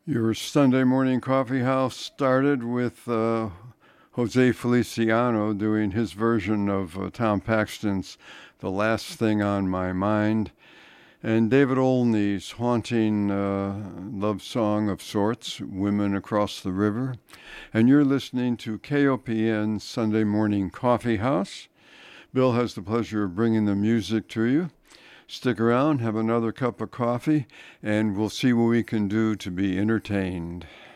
Your Sunday morning coffee house started with Jose Feliciano doing his version of Tom Paxton's The Last Thing on My Mind, and David Olney's haunting love song of sorts, Women Across the River. And you're listening to KOPN Sunday Morning Coffee House. Bill has the pleasure of bringing the music to you. Stick around, have another cup of coffee, and we'll see what we can do to be entertained.